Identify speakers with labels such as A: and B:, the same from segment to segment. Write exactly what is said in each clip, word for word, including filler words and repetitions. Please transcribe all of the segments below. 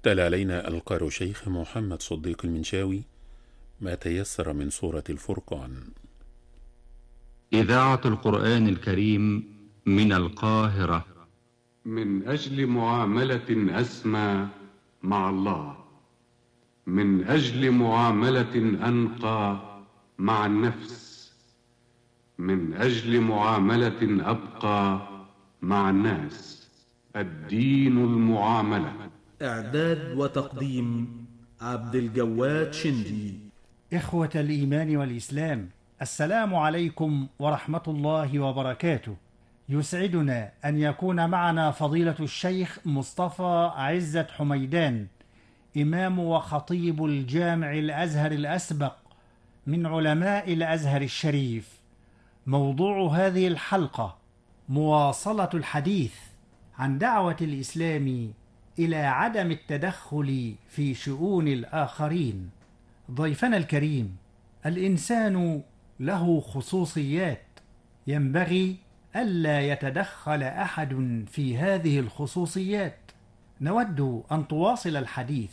A: تلا علينا القارئ شيخ محمد صديق المنشاوي ما تيسر من سورة الفرقان.
B: إذاعة القرآن الكريم من القاهرة.
C: من أجل معاملة أسمى مع الله، من أجل معاملة أنقى مع النفس، من أجل معاملة أبقى مع الناس. الدين المعاملة.
D: إعداد وتقديم عبد الجواد شندي.
E: إخوة الإيمان والإسلام، السلام عليكم ورحمة الله وبركاته. يسعدنا أن يكون معنا فضيلة الشيخ مصطفى عزت حميدان، إمام وخطيب الجامع الأزهر الأسبق من علماء الأزهر الشريف. موضوع هذه الحلقة مواصلة الحديث عن دعوة الإسلام إلى عدم التدخل في شؤون الآخرين. ضيفنا الكريم، الإنسان له خصوصيات ينبغي ألا يتدخل أحد في هذه الخصوصيات. نود أن تواصل الحديث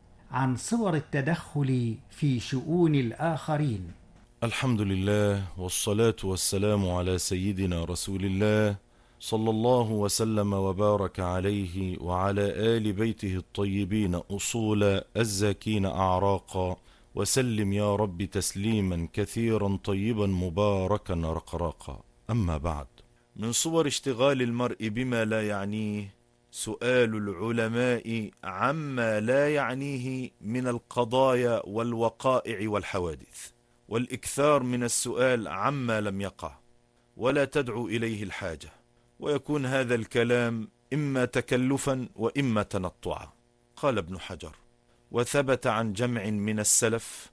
E: عن صور التدخل في شؤون الآخرين.
F: الحمد لله والصلاة والسلام على سيدنا رسول الله صلى الله وسلم وبارك عليه وعلى آل بيته الطيبين أصولا الزاكين أعراقا، وسلم يا رب تسليما كثيرا طيبا مباركا رقراقا. أما بعد، من صور اشتغال المرء بما لا يعنيه سؤال العلماء عما لا يعنيه من القضايا والوقائع والحوادث، والإكثار من السؤال عما لم يقع ولا تدعو إليه الحاجة، ويكون هذا الكلام إما تكلفا وإما تنطعا. قال ابن حجر: وثبت عن جمع من السلف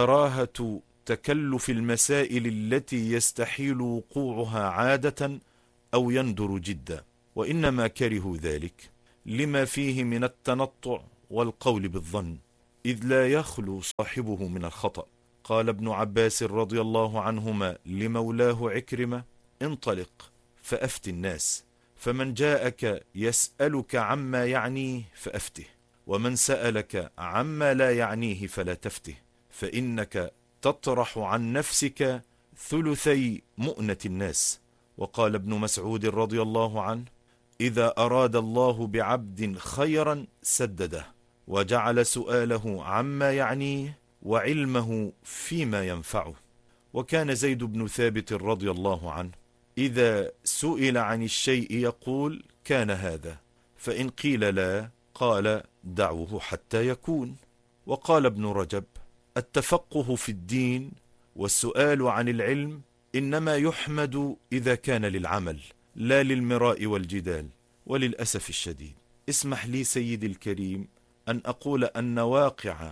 F: كراهة تكلف المسائل التي يستحيل وقوعها عادة أو يندر جدا، وإنما كرهوا ذلك لما فيه من التنطع والقول بالظن، إذ لا يخلو صاحبه من الخطأ. قال ابن عباس رضي الله عنهما لمولاه عكرمة: انطلق فأفت الناس، فمن جاءك يسألك عما يعنيه فأفته، ومن سألك عما لا يعنيه فلا تفته، فإنك تطرح عن نفسك ثلثي مؤنة الناس. وقال ابن مسعود رضي الله عنه: إذا أراد الله بعبد خيرا سدده، وجعل سؤاله عما يعنيه وعلمه فيما ينفعه. وكان زيد بن ثابت رضي الله عنه إذا سئل عن الشيء يقول: كان هذا، فإن قيل لا قال: دعوه حتى يكون. وقال ابن رجب: التفقه في الدين والسؤال عن العلم إنما يحمد إذا كان للعمل لا للمراء والجدال. وللأسف الشديد، اسمح لي سيدي الكريم أن أقول أن واقع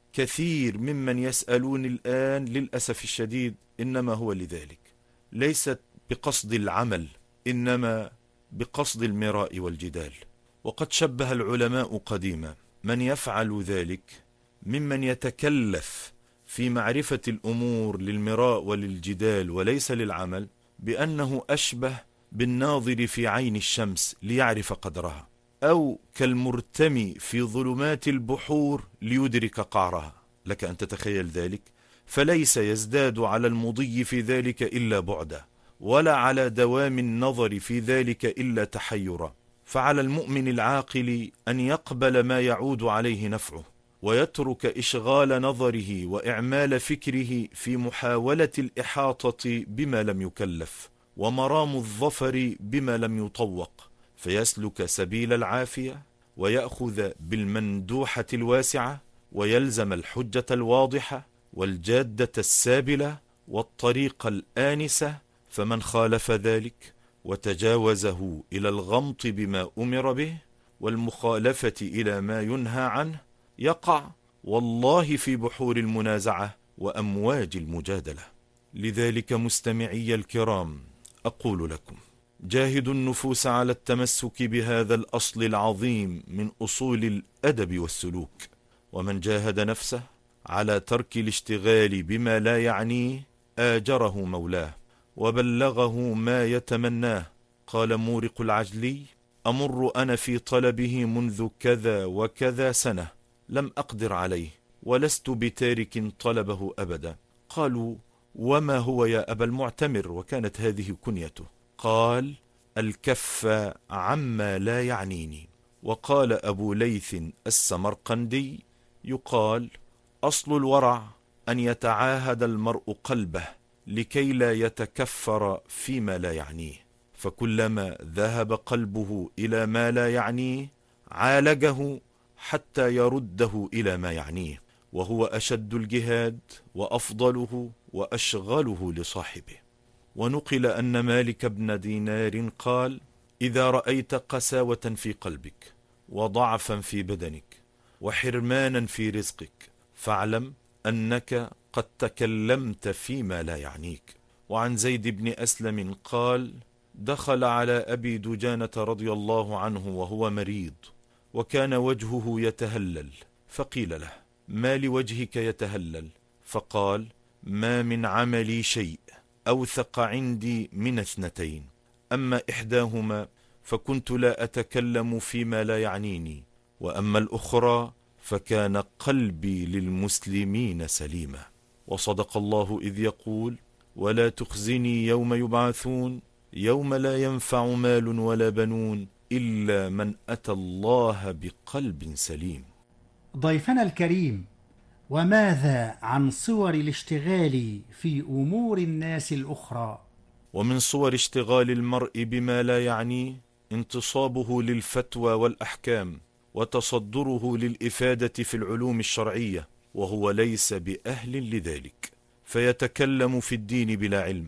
F: كثير ممن يسألون الآن للأسف الشديد إنما هو لذلك، ليست بقصد العمل إنما بقصد المراء والجدال. وقد شبه العلماء قديما من يفعل ذلك ممن يتكلف في معرفة الأمور للمراء وللجدال وليس للعمل بأنه أشبه بالناظر في عين الشمس ليعرف قدرها، أو كالمرتمي في ظلمات البحور ليدرك قعرها. لك أن تتخيل ذلك، فليس يزداد على المضي في ذلك إلا بعدا، ولا على دوام النظر في ذلك إلا تحيرا. فعلى المؤمن العاقل أن يقبل ما يعود عليه نفعه، ويترك إشغال نظره وإعمال فكره في محاولة الإحاطة بما لم يكلف، ومرام الظفر بما لم يطوق، فيسلك سبيل العافية ويأخذ بالمندوحة الواسعة، ويلزم الحجة الواضحة والجادة السابلة والطريق الآنسة. فمن خالف ذلك وتجاوزه إلى الغمط بما أمر به والمخالفة إلى ما ينهى عنه يقع والله في بحور المنازعة وأمواج المجادلة. لذلك مستمعي الكرام، أقول لكم: جاهدوا النفوس على التمسك بهذا الأصل العظيم من أصول الأدب والسلوك. ومن جاهد نفسه على ترك الاشتغال بما لا يعنيه آجره مولاه وبلغه ما يتمناه. قال مورق العجلي: أمر أنا في طلبه منذ كذا وكذا سنة لم أقدر عليه، ولست بتارك طلبه أبدا. قالوا: وما هو يا أبا المعتمر؟ وكانت هذه كنيته. قال: الكف عما لا يعنيني. وقال أبو ليث السمرقندي: يقال: أصل الورع أن يتعاهد المرء قلبه لكي لا يتكفر فيما لا يعنيه، فكلما ذهب قلبه إلى ما لا يعنيه عالجه حتى يرده إلى ما يعنيه، وهو أشد الجهاد وأفضله وأشغله لصاحبه. ونقل أن مالك بن دينار قال: إذا رأيت قساوة في قلبك وضعفا في بدنك وحرمانا في رزقك فاعلم أنك قد تكلمت فيما لا يعنيك. وعن زيد بن أسلم قال: دخل على أبي دجانة رضي الله عنه وهو مريض، وكان وجهه يتهلل، فقيل له: ما لوجهك يتهلل؟ فقال: ما من عملي شيء أوثق عندي من اثنتين، أما إحداهما فكنت لا أتكلم فيما لا يعنيني، وأما الأخرى فكان قلبي للمسلمين سليما. وصدق الله إذ يقول: ولا تخزني يوم يبعثون يوم لا ينفع مال ولا بنون إلا من أتى الله بقلب سليم.
E: ضيفنا الكريم، وماذا عن صور الاشتغال في أمور الناس الأخرى؟
F: ومن صور اشتغال المرء بما لا يعنيه انتصابه للفتوى والأحكام، وتصدره للإفادة في العلوم الشرعية وهو ليس بأهل لذلك، فيتكلم في الدين بلا علم،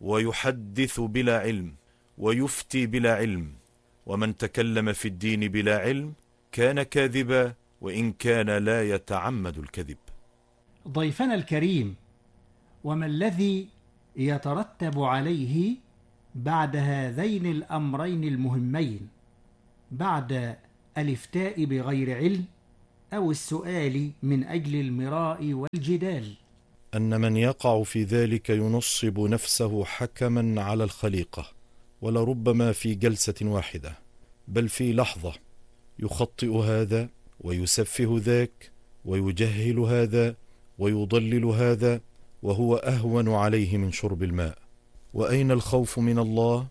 F: ويحدث بلا علم، ويفتي بلا علم. ومن تكلم في الدين بلا علم كان كاذبا، وإن كان لا يتعمد الكذب.
E: ضيفنا الكريم، وما الذي يترتب عليه بعد هذين الأمرين المهمين، بعد الإفتاء بغير علم أو السؤال من أجل المراء والجدال؟
F: أن من يقع في ذلك ينصب نفسه حكما على الخليقة، ولربما في جلسة واحدة، بل في لحظة، يخطئ هذا ويسفه ذاك ويجهل هذا ويضلل هذا، وهو أهون عليه من شرب الماء. وأين الخوف من الله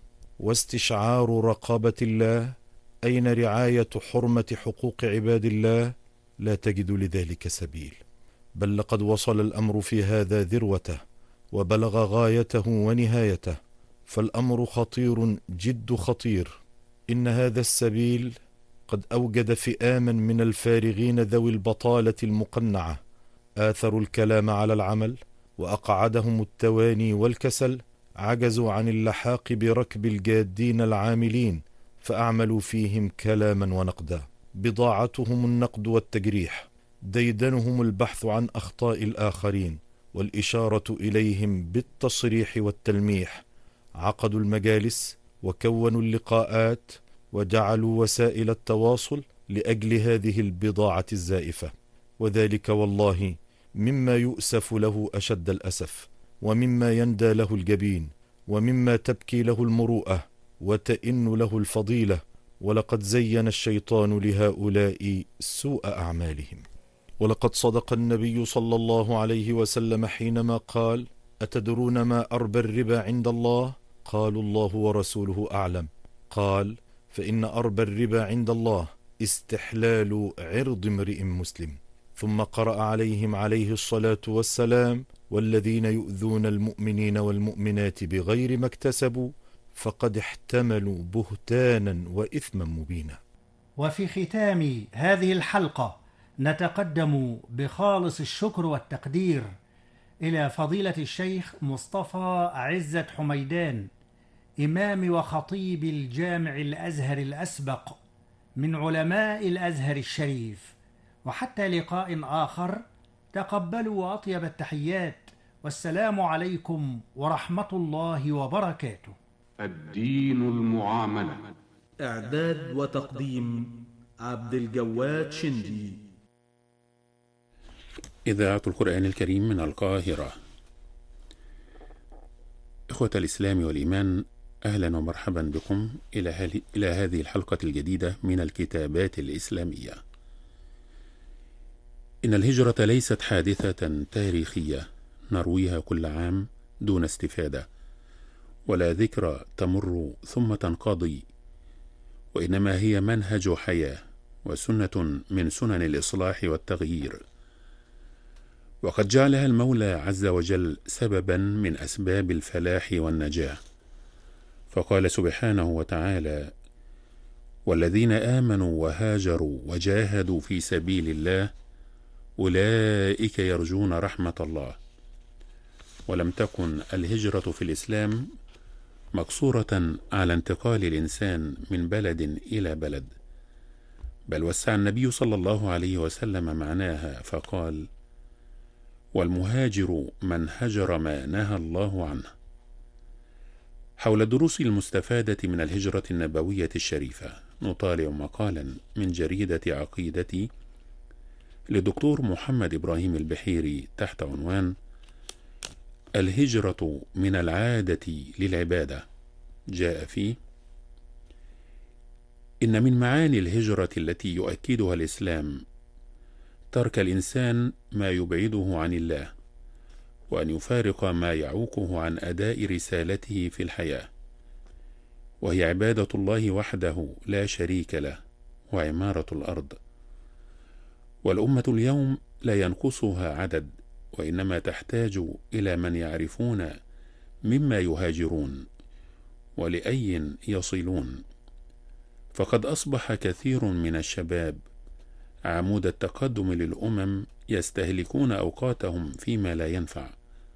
F: واستشعار رقابة الله؟ أين رعاية حرمة حقوق عباد الله؟ لا تجد لذلك سبيل، بل لقد وصل الأمر في هذا ذروته وبلغ غايته ونهايته، فالأمر خطير جد خطير. إن هذا السبيل قد أوجد فئاما من الفارغين ذوي البطالة المقنعة، آثروا الكلام على العمل، وأقعدهم التواني والكسل، عجزوا عن اللحاق بركب الجادين العاملين، فأعملوا فيهم كلاما ونقدا. بضاعتهم النقد والتجريح، ديدنهم البحث عن أخطاء الآخرين والإشارة إليهم بالتصريح والتلميح. عقدوا المجالس وكونوا اللقاءات وجعلوا وسائل التواصل لأجل هذه البضاعة الزائفة، وذلك والله مما يؤسف له أشد الأسف، ومما يندى له الجبين، ومما تبكي له المروءة وتئن له الفضيلة. ولقد زين الشيطان لهؤلاء سوء أعمالهم. ولقد صدق النبي صلى الله عليه وسلم حينما قال: أتدرون ما أربى الربا عند الله؟ قالوا: الله ورسوله أعلم. قال: فإن أربى الربا عند الله استحلال عرض امرئ مسلم. ثم قرأ عليهم عليه الصلاة والسلام: والذين يؤذون المؤمنين والمؤمنات بغير ما اكتسبوا فقد احتملوا بهتانا وإثما مبينا.
E: وفي ختام هذه الحلقة نتقدم بخالص الشكر والتقدير إلى فضيلة الشيخ مصطفى عزة حميدان، إمام وخطيب الجامع الأزهر الأسبق من علماء الأزهر الشريف. وحتى لقاء آخر، تقبلوا أطيب التحيات، والسلام عليكم ورحمة الله وبركاته.
C: الدين المعاملة.
D: إعداد وتقديم عبد الجواد شندي.
A: إذاعة القرآن الكريم من القاهرة. إخوة الإسلام والإيمان، أهلا ومرحبا بكم إلى, هل... إلى هذه الحلقة الجديدة من الكتابات الإسلامية. إن الهجرة ليست حادثة تاريخية نرويها كل عام دون استفادة، ولا ذكرى تمر ثم تنقضي، وإنما هي منهج حياة وسنة من سنن الإصلاح والتغيير، وقد جعلها المولى عز وجل سببا من أسباب الفلاح والنجاة، فقال سبحانه وتعالى: والذين آمنوا وهاجروا وجاهدوا في سبيل الله أولئك يرجون رحمة الله. ولم تكن الهجرة في الإسلام مقصورة على انتقال الإنسان من بلد إلى بلد، بل وسع النبي صلى الله عليه وسلم معناها فقال: والمهاجر من هجر ما نهى الله عنه. حول الدروس المستفادة من الهجرة النبوية الشريفة نطالع مقالا من جريدة عقيدتي لدكتور محمد إبراهيم البحيري تحت عنوان: الهجرة من العادة للعبادة. جاء فيه: إن من معاني الهجرة التي يؤكدها الإسلام ترك الإنسان ما يبعده عن الله، وأن يفارق ما يعوقه عن أداء رسالته في الحياة، وهي عبادة الله وحده لا شريك له وعمارة الأرض. والأمة اليوم لا ينقصها عدد، وإنما تحتاج إلى من يعرفون مما يهاجرون ولأي يصلون، فقد أصبح كثير من الشباب عمود التقدم للأمم يستهلكون أوقاتهم فيما لا ينفع،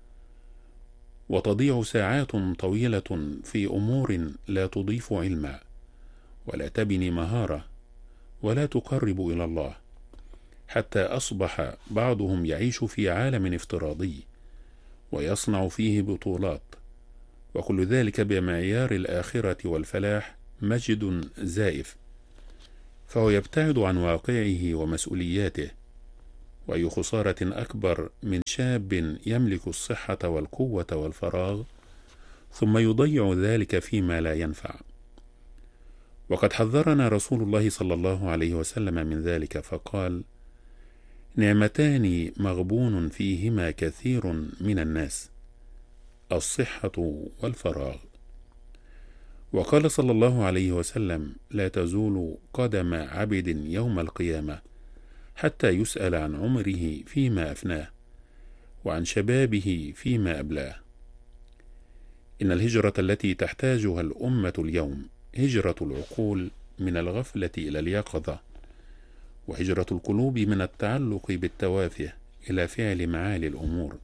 A: وتضيع ساعات طويلة في أمور لا تضيف علما ولا تبني مهارة ولا تقرب إلى الله، حتى أصبح بعضهم يعيش في عالم افتراضي ويصنع فيه بطولات، وكل ذلك بمعيار الآخرة والفلاح مجد زائف، فهو يبتعد عن واقعه ومسؤولياته. وأي خسارة أكبر من شاب يملك الصحة والقوة والفراغ ثم يضيع ذلك فيما لا ينفع. وقد حذرنا رسول الله صلى الله عليه وسلم من ذلك فقال: نعمتان مغبون فيهما كثير من الناس، الصحة والفراغ. وقال صلى الله عليه وسلم: لا تزول قدم عبد يوم القيامة حتى يسأل عن عمره فيما أفناه وعن شبابه فيما أبلاه. إن الهجرة التي تحتاجها الأمة اليوم هجرة العقول من الغفلة إلى اليقظة، وهجرة القلوب من التعلق بالتوافه إلى فعل معالي الأمور.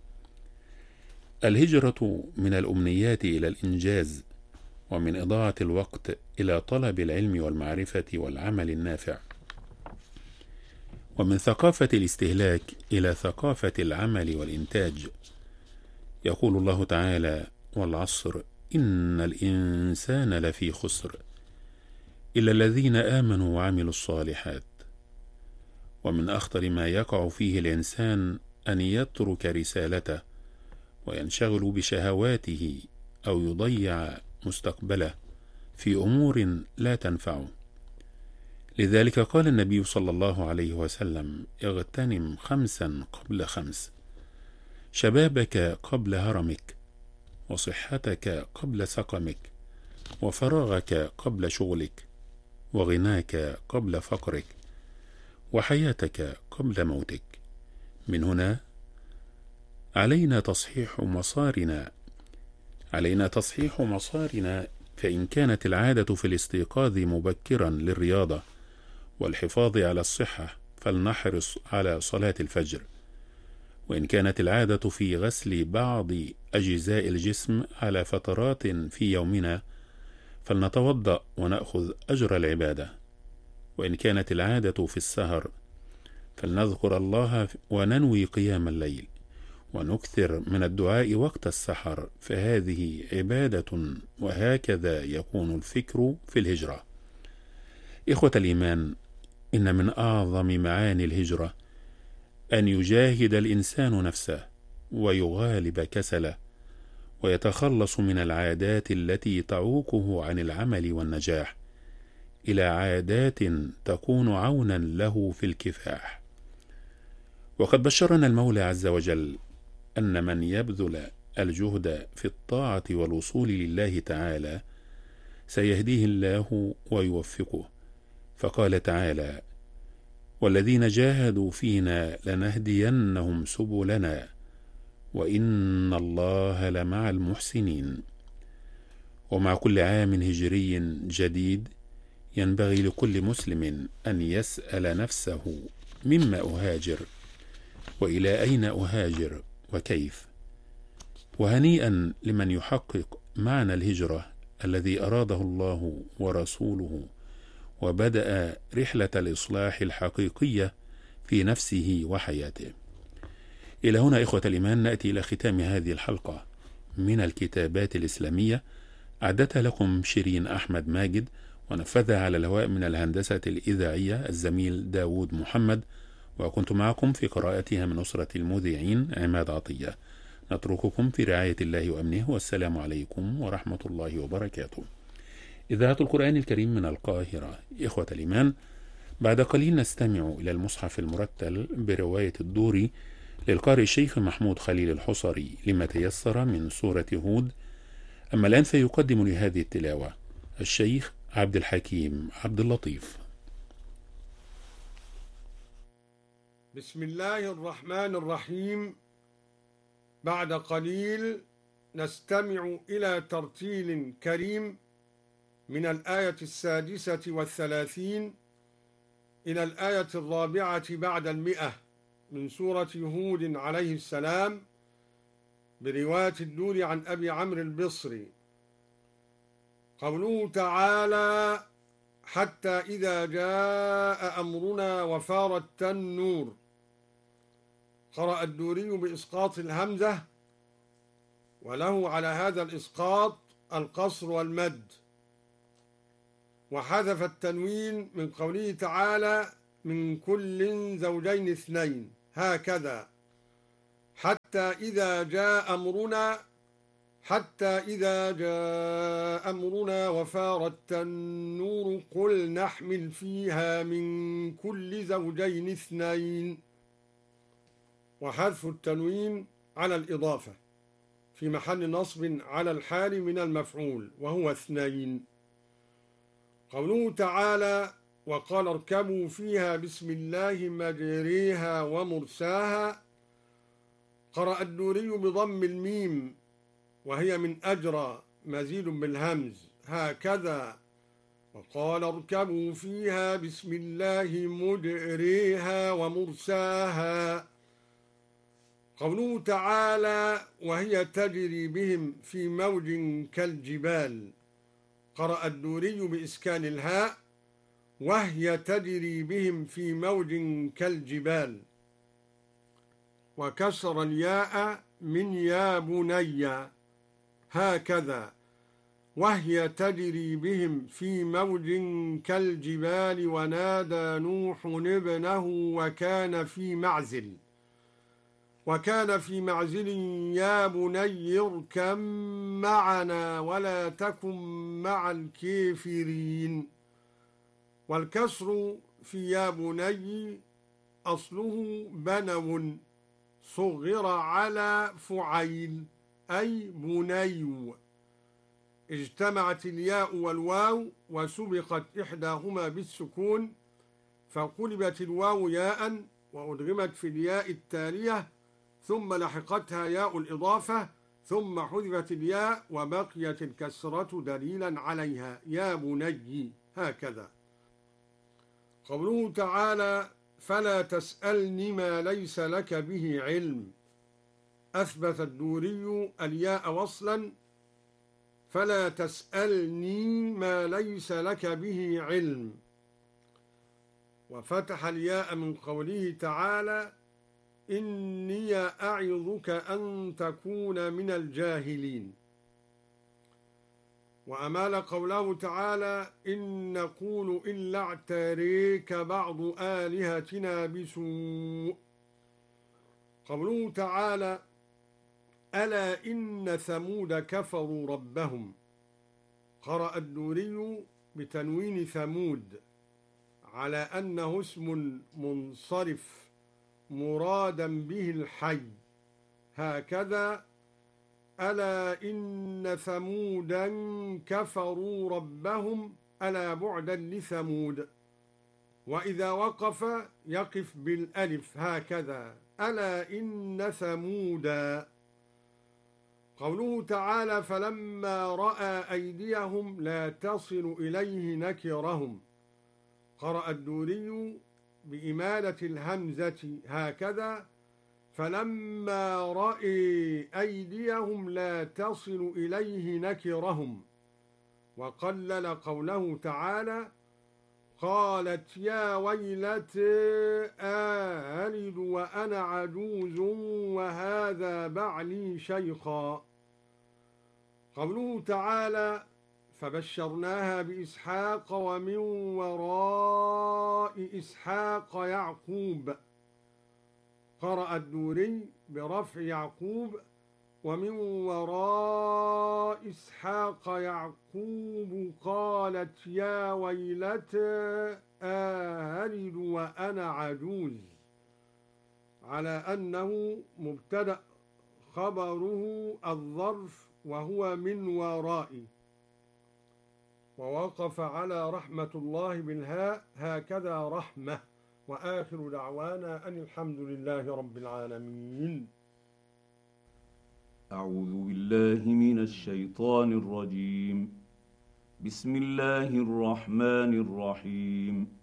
A: الهجرة من الأمنيات إلى الإنجاز، ومن إضاعة الوقت إلى طلب العلم والمعرفة والعمل النافع، ومن ثقافة الاستهلاك إلى ثقافة العمل والإنتاج. يقول الله تعالى: والعصر إن الإنسان لفي خسر إلا الذين آمنوا وعملوا الصالحات. ومن أخطر ما يقع فيه الإنسان أن يترك رسالته وينشغل بشهواته أو يضيع مستقبله في أمور لا تنفعه. لذلك قال النبي صلى الله عليه وسلم: اغتنم خمسا قبل خمس، شبابك قبل هرمك، وصحتك قبل سقمك، وفراغك قبل شغلك، وغناك قبل فقرك، وحياتك قبل موتك. من هنا علينا تصحيح مسارنا علينا تصحيح مسارنا فإن كانت العادة في الاستيقاظ مبكرا للرياضة والحفاظ على الصحة فلنحرص على صلاة الفجر، وإن كانت العادة في غسل بعض أجزاء الجسم على فترات في يومنا فلنتوضأ ونأخذ أجر العبادة، وإن كانت العادة في السهر فلنذكر الله وننوي قيام الليل ونكثر من الدعاء وقت السحر، فهذه عبادة. وهكذا يكون الفكر في الهجرة. إخوة الإيمان، إن من أعظم معاني الهجرة أن يجاهد الإنسان نفسه ويغالب كسله ويتخلص من العادات التي تعوقه عن العمل والنجاح إلى عادات تكون عونا له في الكفاح. وقد بشرنا المولى عز وجل أن من يبذل الجهد في الطاعة والوصول لله تعالى سيهديه الله ويوفقه، فقال تعالى: والذين جاهدوا فينا لنهدينهم سبلنا وإن الله لمع المحسنين. ومع كل عام هجري جديد ينبغي لكل مسلم أن يسأل نفسه: مما أهاجر؟ وإلى أين أهاجر؟ وكيف؟ وهنيئا لمن يحقق معنى الهجرة الذي أراده الله ورسوله وبدأ رحلة الإصلاح الحقيقية في نفسه وحياته. إلى هنا إخوة الإيمان نأتي إلى ختام هذه الحلقة من الكتابات الإسلامية، أعدتها لكم شيرين أحمد ماجد، ونفذها على الهواء من الهندسة الإذاعية الزميل داود محمد، وكنت معكم في قراءتها من أسرة المذيعين عماد عطية. نترككم في رعاية الله وأمنه، والسلام عليكم ورحمة الله وبركاته. إذاعة القرآن الكريم من القاهرة. إخوة الإيمان، بعد قليل نستمع إلى المصحف المرتل برواية الدوري للقارئ الشيخ محمود خليل الحصري لما تيسر من سورة هود. أما الآن فيقدم لهذه التلاوة الشيخ عبد الحكيم عبد اللطيف.
G: بسم الله الرحمن الرحيم. بعد قليل نستمع إلى ترتيل كريم من الآية السادسة والثلاثين إلى الآية الرابعة بعد المئة من سورة هود عليه السلام برواية الدوري عن أبي عمرو البصري. قوله تعالى: حتى إذا جاء أمرنا وفار التنور. قرأ الدوري بإسقاط الهمزة، وله على هذا الإسقاط القصر والمد، وحذف التنوين من قوله تعالى: من كل زوجين اثنين، هكذا. حتى إذا جاء أمرنا، حتى إذا جاء أمرنا وفار التنور قل نحمل فيها من كل زوجين اثنين. وحذف التنوين على الإضافة في محل نصب على الحال من المفعول وهو اثنين. قوله تعالى: وقال اركبوا فيها بسم الله مجريها ومرساها. قرأ الدوري بضم الميم وهي من أجرى مزيد بالهمز، هكذا. وقال اركبوا فيها بسم الله مجريها ومرساها. قوله تعالى: وهي تجري بهم في موج كالجبال. قرأ الدوري بإسكان الهاء وهي تجري بهم في موج كالجبال، وكسر الياء من يا بني، هكذا. وهي تجري بهم في موج كالجبال ونادى نوح ابنه وكان في معزل وكان في معزل يا بني اركب معنا ولا تكن مع الكافرين. والكسر في يا بني أصله بنو صغر على فعيل أي بني. اجتمعت الياء والواو وسبقت إحداهما بالسكون، فقلبت الواو ياء وأدغمت في الياء التالية، ثم لحقتها ياء الإضافة، ثم حذفت الياء وبقيت الكسرة دليلا عليها، يا بني، هكذا. قوله تعالى: فلا تسألني ما ليس لك به علم. أثبت الدوري الياء وصلا، فلا تسألني ما ليس لك به علم، وفتح الياء من قوله تعالى: إني أعظك أن تكون من الجاهلين. وأمال قوله تعالى: إن نقول إلا اعتريك بعض آلهتنا بسوء. قوله تعالى: ألا إن ثمود كفروا ربهم. قرأ الدوري بتنوين ثمود على أنه اسم منصرف مرادا به الحي، هكذا ألا إن ثمودا كفروا ربهم ألا بعدا لثمود. وإذا وقف يقف بالألف هكذا ألا إن ثمودا. قوله تعالى فلما رأى أيديهم لا تصل إليه نكرهم. قرأ الدوري بإمالة الهمزة هكذا فلما رأى أيديهم لا تصل إليه نكرهم. وقلل قوله تعالى قالت يا ويلتى آلد وأنا عجوز وهذا بعلي شيخا. قوله تعالى فبشرناها بإسحاق ومن وراء إسحاق يعقوب. قرأ الدوري برفع يعقوب ومن وراء إسحاق يعقوب قالت يا ويلتى آلد وأنا عجوز، على أنه مبتدأ خبره الظرف وهو من ورائي. ووقف على رحمة الله بالهاء هكذا رحمة. وآخر دعوانا أن الحمد لله رب العالمين.
H: أعوذ بالله من الشيطان الرجيم. بسم الله الرحمن الرحيم.